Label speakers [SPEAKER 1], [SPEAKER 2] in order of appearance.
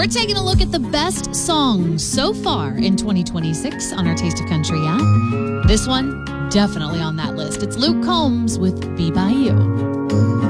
[SPEAKER 1] We're taking a look at the best songs so far in 2026 on our Taste of Country app. This one, definitely on that list. It's Luke Combs with Be By You.